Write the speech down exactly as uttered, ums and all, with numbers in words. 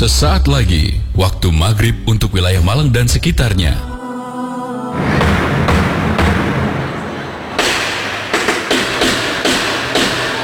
Sesaat lagi, waktu maghrib untuk wilayah Malang dan sekitarnya.